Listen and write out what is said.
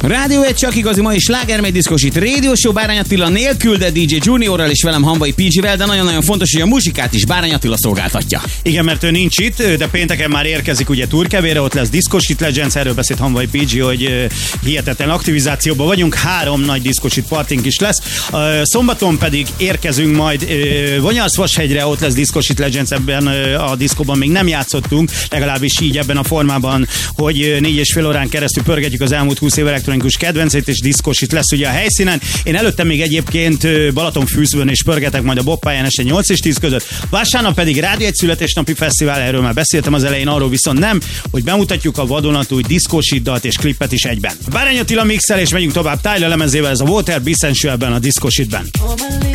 Rádió egy csak igazi mai slágermény diszkosít Radio Show Bárány Attila nélkül, de DJ Juniorral és velem Hamvai PG-vel, de nagyon-nagyon fontos, hogy a muzsikát is Bárány Attila szolgáltatja. Igen, mert ő nincs itt, de pénteken már érkezik ugye Turkevére, ott lesz Discoshit Legends, erről beszélt Hamvai PG, hogy hihetetlen aktivizációban vagyunk, 3 nagy Discoshit partink is lesz. Szombaton pedig érkezünk majd Vonyarszvashegyre, ott lesz Discoshit Legends, ebben a diszkóban még nem játszottunk, legalábbis így ebben a formában, hogy 4,5 órán keresztül pörgetjük az elmúlt 20 év elektronikus kedvencét, és Discoshit lesz ugye a helyszínen. Én előtte még egyébként Balatonfűzbön is pörgetek majd a Bobpályán este 8 és 10 között. Vasárnap pedig Rádió egy születésnapi fesztivál, erről már beszéltem az elején, arról viszont nem, hogy bemutatjuk a vadonatúj Discoshit dalt és klippet is egyben. Bárány Attila mixel, és megyünk tovább Tyler lemezével, ez a Water Be Sensualben a Discoshitben.